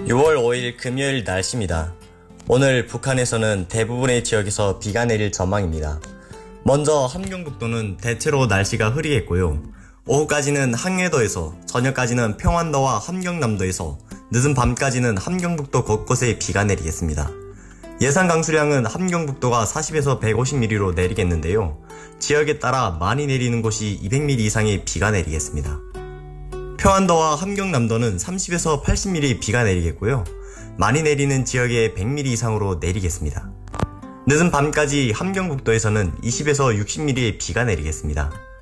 6월 5일 금요일 날씨입니다. 오늘 북한에서는 대부분의 지역에서 비가 내릴 전망입니다. 먼저 함경북도는 대체로 날씨가 흐리겠고요. 오후까지는 항해도에서, 저녁까지는 평안도와 함경남도에서, 늦은 밤까지는 함경북도 곳곳에 비가 내리겠습니다. 예상 강수량은 함경북도가 40에서 150mm로 내리겠는데요. 지역에 따라 많이 내리는 곳이 200mm 이상의 비가 내리겠습니다. 평안도와 함경남도는 30에서 80mm 비가 내리겠고요. 많이 내리는 지역에 100mm 이상으로 내리겠습니다. 늦은 밤까지 함경북도에서는 20에서 60mm의 비가 내리겠습니다.